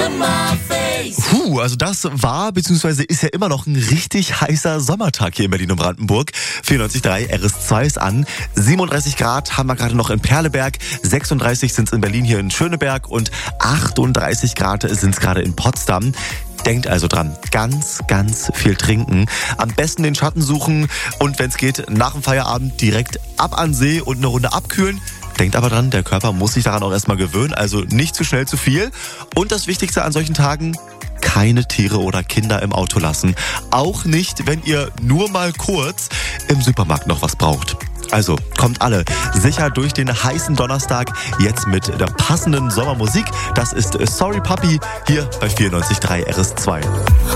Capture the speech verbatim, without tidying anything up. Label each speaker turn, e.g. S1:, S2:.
S1: Sommerface.
S2: Puh, also das war bzw. ist ja immer noch ein richtig heißer Sommertag hier in Berlin und Brandenburg. vierundneunzig Komma drei R S zwei ist an. siebenunddreißig Grad haben wir gerade noch in Perleberg, sechsunddreißig sind es in Berlin hier in Schöneberg und achtunddreißig Grad sind es gerade in Potsdam. Denkt also dran, ganz, ganz viel trinken. Am besten den Schatten suchen und wenn es geht, nach dem Feierabend direkt ab an See und eine Runde abkühlen. Denkt aber dran, der Körper muss sich daran auch erstmal gewöhnen, also nicht zu schnell zu viel. Und das Wichtigste an solchen Tagen, keine Tiere oder Kinder im Auto lassen. Auch nicht, wenn ihr nur mal kurz im Supermarkt noch was braucht. Also kommt alle sicher durch den heißen Donnerstag jetzt mit der passenden Sommermusik. Das ist Sorry Puppy hier bei vierundneunzig Komma drei R S zwei.